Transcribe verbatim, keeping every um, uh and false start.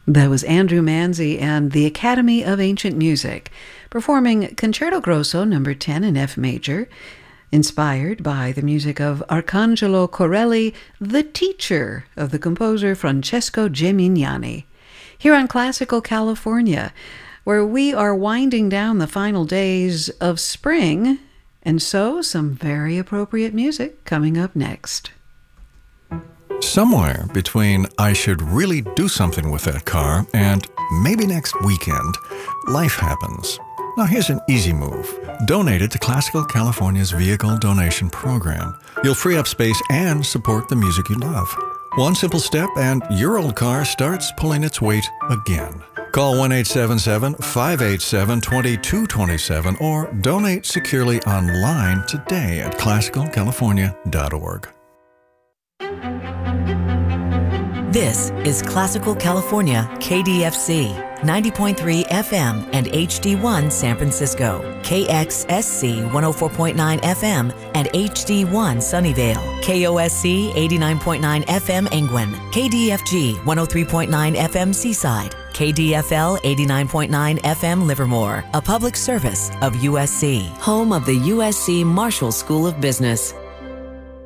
That was Andrew Manzi and the Academy of Ancient Music, performing Concerto Grosso number ten in F major, inspired by the music of Arcangelo Corelli, the teacher of the composer Francesco Gemignani, here on Classical California, where we are winding down the final days of spring, and so some very appropriate music coming up next. Somewhere between I should really do something with that car and maybe next weekend, life happens. Now here's an easy move. Donate it to Classical California's Vehicle Donation Program. You'll free up space and support the music you love. One simple step and your old car starts pulling its weight again. Call one eight seven seven, five eight seven, two two two seven or donate securely online today at classical california dot org. This is Classical California K D F C, ninety point three F M and H D one San Francisco, K X S C one oh four point nine F M and H D one Sunnyvale, K O S C eighty-nine point nine F M Angwin, K D F G one oh three point nine F M Seaside, K D F L eighty-nine point nine F M Livermore, a public service of U S C, home of the U S C Marshall School of Business.